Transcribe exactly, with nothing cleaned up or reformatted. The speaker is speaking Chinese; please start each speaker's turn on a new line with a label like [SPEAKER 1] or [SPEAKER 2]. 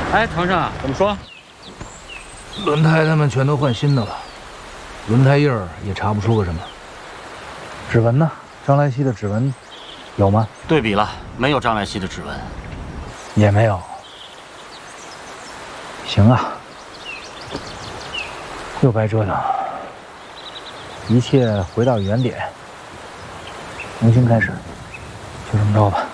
[SPEAKER 1] 哎，程程，怎么说？
[SPEAKER 2] 轮胎他们全都换新的了，轮胎印儿也查不出个什么。指纹呢？张来熙的指纹有吗？
[SPEAKER 1] 对比了，没有张来熙的指纹，
[SPEAKER 2] 也没有。行啊，又白折腾，一切回到原点，重新开始，就这么着吧。